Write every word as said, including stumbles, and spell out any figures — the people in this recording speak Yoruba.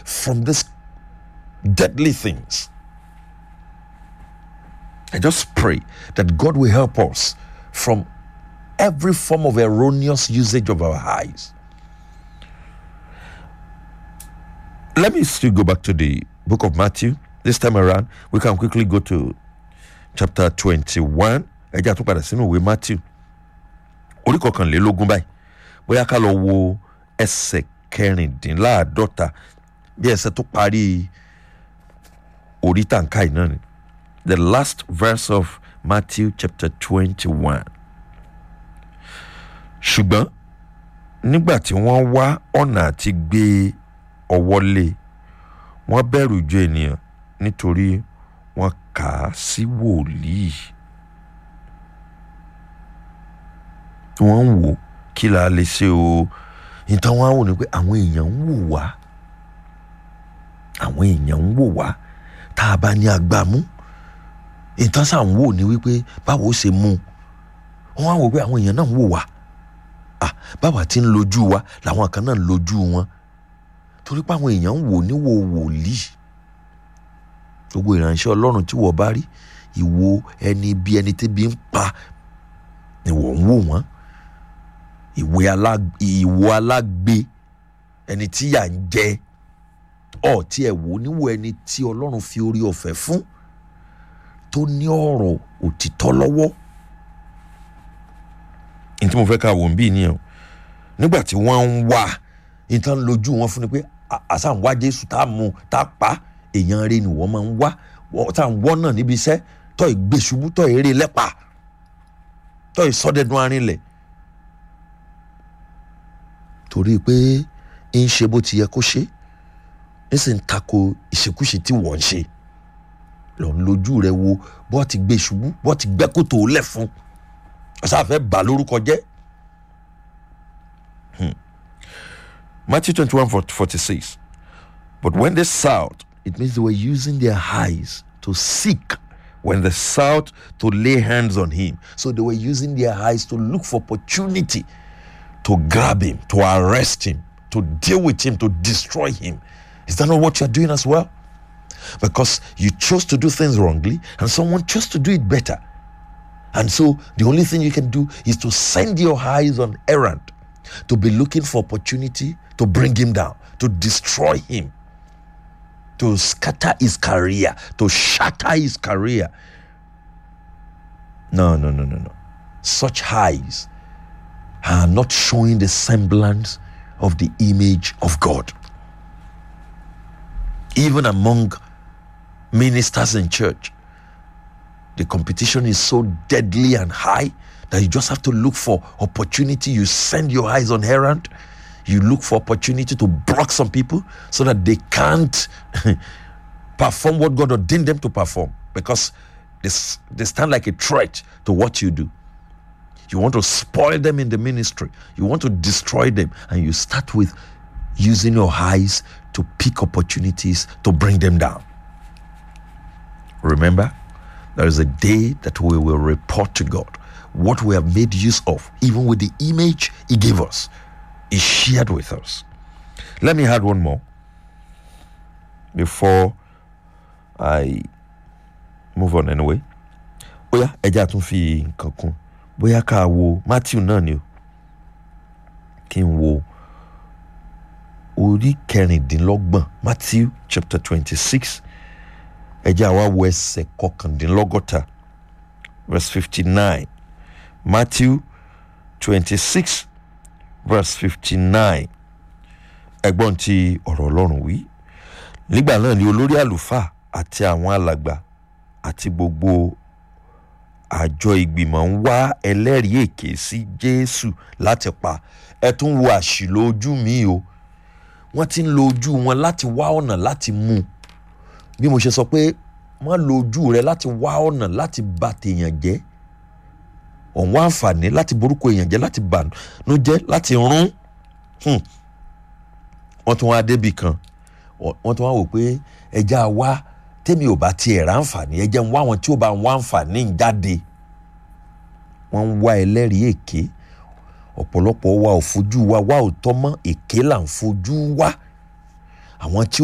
from these deadly things. I just pray that God will help us from every form of erroneous usage of our eyes. Let me still go back to the book of Matthew. This time around, we can quickly go to chapter twenty-one. Ẹ jẹ́ àtúpadà sínú ìwé Matthew. Orí kọkànlélógún báyìí. Bóyá ká lọ wo ẹsẹ̀ kẹrìndínláàádọ́ta bí ẹsẹ̀ tó parí orí tàǹkà náà ni. The last verse of Matthew chapter twenty-one. Ṣùgbọ́n nígbà tí wọ́n wá ọ̀nà àti gbé ọwọ́ lé, wọ́n bẹ̀rù ju ènìyàn nítorí wọ́n kà á sí wòlíì. Wọ́n ń wò kí la lè ṣe o. Ìtàn wọn wò ni pé àwọn èèyàn ń wò wá. Àwọn èèyàn ń wò wá. Tá a bá ní agbámú. Ìtàn sáà ń wò ní wípé báwo ṣe mú. Wọ́n á wò pé àwọn èèyàn náà ń wò wá. Ah, báwa ti ń lójú wa làwọn kan náà ń lójú wọn. Torí pé àwọn èèyàn ń wò níwò wòlíì. Gbogbo ìránṣẹ́ Ọlọ́run tí wọ́n bá rí, ìwò ẹni bí ẹni tí bí ń pa ni wọ́n ń wò wọ́n. Ìwé alágbe ìwò alágbe ẹni tí yà ń jẹ. Ọ̀ tí ẹ wò níwò ẹni tí Ọlọ́run fi orí ọ̀fẹ́ fún tó ní ọ̀rọ̀ òtítọ́ lọ́wọ́. Ní tí mo fẹ́ ká wò ń bí nìyẹn. Nígbà tí wọ́n ń wá, ìtàn lójú wọn fún ni pé àṣà ń wá Jésù tá a mú tá a pa èèyàn rẹ̀ ni wọ́n máa ń wá tá a ń wọ́n náà níbi iṣẹ́ tọ́ ìgbésùbú tọ́ èrè lẹ́pà tọ́ ìsọdẹ̀dùn arinlẹ̀. Torí pé ń ṣe bó ti yẹ kó ṣe ń sì ń tako ìṣekúṣe tí wọ́n ń ṣe. Lọ ń lójú rẹ̀ wo bọ́ ti gbé ṣubú bọ́ ti gbẹ́ kòtò lẹ̀ fún ọ̀sán àfẹ́ bà lórúkọ jẹ́. Hmm. Matthew twenty-one forty-six. But when they sought, it means they were using their eyes to seek. When they sought to lay hands on him. So they were using their eyes to look for opportunity to grab him, to arrest him, to deal with him, to destroy him. Is that not what you're doing as well? Because you chose to do things wrongly and someone chose to do it better. And so the only thing you can do is to send your eyes on errand, to be looking for opportunity to bring him down, to destroy him, to scatter his career, to shatter his career. No, no, no, no, no. Such eyes are not showing the semblance of the image of God. Even among ministers in church, the competition is so deadly and high that you just have to look for opportunity. You send your eyes on errand. You look for opportunity to block some people so that they can't perform what God ordained them to perform, because they, they stand like a threat to what you do. You want to spoil them in the ministry. You want to destroy them. And you start with using your eyes to pick opportunities to bring them down. Remember, there is a day that we will report to God what we have made use of, even with the image he gave us. He shared with us. Let me add one more before I move on anyway. Oya, ẹja tún fi nǹkan kún. Bóyá ká wo Matthew náà ni o. Kí n wo orí kẹrìndínlọ́gbọ̀n, Matthew chapter twenty-six. Ẹja wa wo ẹsẹ̀ kọkàndínlọ́gọ́ta, verse fifty-nine. Matthew twenty-six, verse fifty-nine. Ẹgbọ́n tí ọ̀rọ̀ Ọlọ́run wí. Nígbà náà ni olórí àlùfáà àti àwọn alàgbà àti gbogbo àjọ ìgbìmọ̀ ń wá ẹlẹ́rìí èké sí Jésù láti pa. Ẹ tún wo àṣìlò ojú mi o. Wọ́n ti ń lo ojú wọn láti wá ọ̀nà láti mú. Bí mo ṣe sọ pé má lo ojú rẹ láti wá ọ̀nà láti bà tèèyàn jẹ́. Ọ̀wọ́n àǹfààní láti borúkọ èèyàn jẹ́, láti bànú jẹ́, láti rún. Hmm. Wọ́n tún wá débì kan. Wọ́n tún wá wò pé ẹja wá tèmi ò bá tiẹ̀ ra àǹfààní, ẹjẹ́ ń wá wọn tí ó bá ń wá àǹfààní ń jáde. Wọ́n ń wá ẹlẹ́rìí èké. Ọ̀pọ̀lọpọ̀ wa ò fojú wa wá òótọ́ mọ́, èké là ń fojú wá. Àwọn tí